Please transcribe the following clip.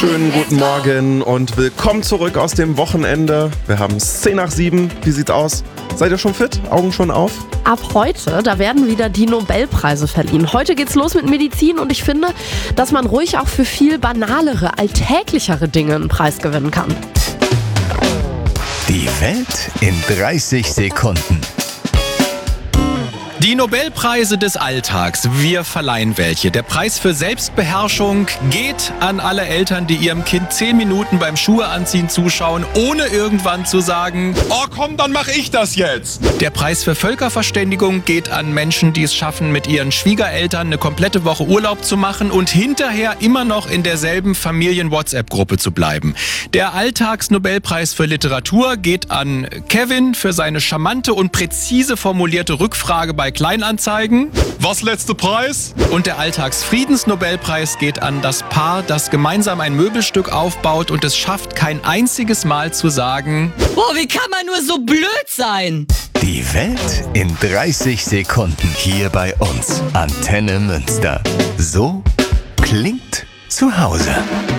Schönen guten Morgen und willkommen zurück aus dem Wochenende. Wir haben es 6:10. Wie sieht's aus? Seid ihr schon fit? Augen schon auf? Ab heute, da werden wieder die Nobelpreise verliehen. Heute geht's los mit Medizin und ich finde, dass man ruhig auch für viel banalere, alltäglichere Dinge einen Preis gewinnen kann. Die Welt in 30 Sekunden. Die Nobelpreise des Alltags, wir verleihen welche. Der Preis für Selbstbeherrschung geht an alle Eltern, die ihrem Kind 10 Minuten beim Schuheanziehen zuschauen, ohne irgendwann zu sagen, oh komm, dann mach ich das jetzt. Der Preis für Völkerverständigung geht an Menschen, die es schaffen, mit ihren Schwiegereltern eine komplette Woche Urlaub zu machen und hinterher immer noch in derselben Familien-WhatsApp-Gruppe zu bleiben. Der Alltags-Nobelpreis für Literatur geht an Kevin für seine charmante und präzise formulierte Rückfrage bei Kleinanzeigen. Was, letzter Preis? Und der Alltagsfriedensnobelpreis geht an das Paar, das gemeinsam ein Möbelstück aufbaut und es schafft, kein einziges Mal zu sagen, boah, wie kann man nur so blöd sein? Die Welt in 30 Sekunden hier bei uns. Antenne Münster. So klingt zu Hause.